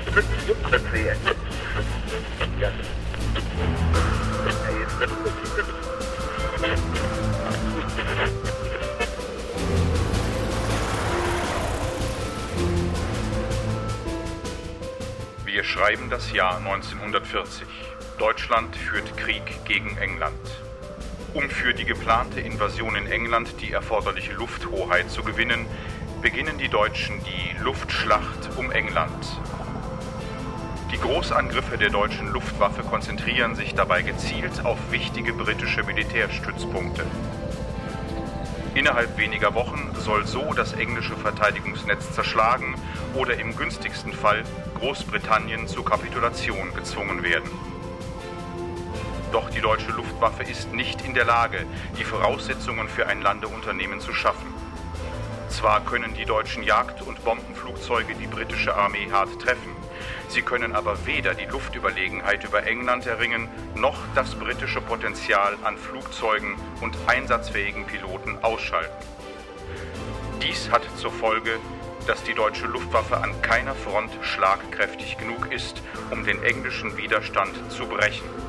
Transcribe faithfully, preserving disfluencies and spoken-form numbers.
Wir schreiben das Jahr neunzehnhundertvierzig. Deutschland führt Krieg gegen England. Um für die geplante Invasion in England die erforderliche Lufthoheit zu gewinnen, beginnen die Deutschen die Luftschlacht um England. Die Großangriffe der deutschen Luftwaffe konzentrieren sich dabei gezielt auf wichtige britische Militärstützpunkte. Innerhalb weniger Wochen soll so das englische Verteidigungsnetz zerschlagen oder im günstigsten Fall Großbritannien zur Kapitulation gezwungen werden. Doch die deutsche Luftwaffe ist nicht in der Lage, die Voraussetzungen für ein Landeunternehmen zu schaffen. Zwar können die deutschen Jagd- und Bombenflugzeuge die britische Armee hart treffen, sie können aber weder die Luftüberlegenheit über England erringen, noch das britische Potenzial an Flugzeugen und einsatzfähigen Piloten ausschalten. Dies hat zur Folge, dass die deutsche Luftwaffe an keiner Front schlagkräftig genug ist, um den englischen Widerstand zu brechen.